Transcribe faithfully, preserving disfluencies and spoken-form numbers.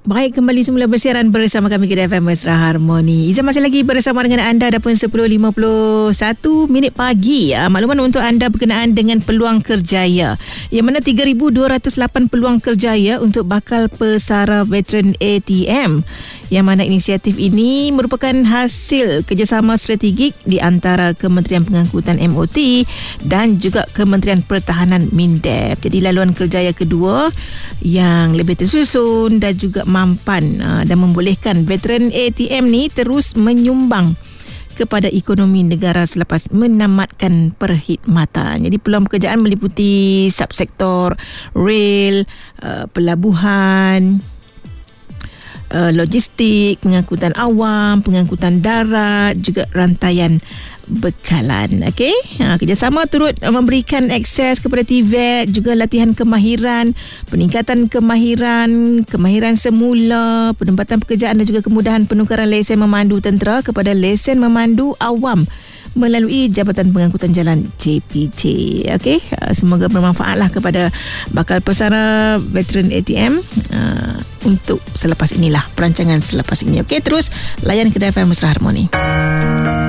Baik, kembali semula bersiaran bersama kami Kedai F M Mesra Harmoni. Izan masih lagi bersama dengan anda. Dah pun sepuluh lima puluh satu minit pagi. Ya. Makluman untuk anda berkenaan dengan peluang kerjaya, yang mana tiga ribu dua ratus lapan peluang kerjaya untuk bakal pesara veteran A T M. Yang mana inisiatif ini merupakan hasil kerjasama strategik di antara Kementerian Pengangkutan M O T dan juga Kementerian Pertahanan MINDEF. Jadi laluan kerjaya kedua yang lebih tersusun dan juga mampan dan membolehkan veteran A T M ni terus menyumbang kepada ekonomi negara selepas menamatkan perkhidmatan. Jadi peluang pekerjaan meliputi subsektor rel, pelabuhan, logistik, pengangkutan awam, pengangkutan darat, juga rantaian bekalan. Okey, ha, kerjasama turut memberikan akses kepada T V E T, juga latihan kemahiran, peningkatan kemahiran, kemahiran semula, penempatan pekerjaan dan juga kemudahan penukaran lesen memandu tentera kepada lesen memandu awam melalui Jabatan Pengangkutan Jalan J P J. Okey, semoga bermanfaatlah kepada bakal pesara veteran A T M uh, untuk selepas inilah, perancangan selepas ini. Okey, terus layan Kedai F M Mesra Harmoni.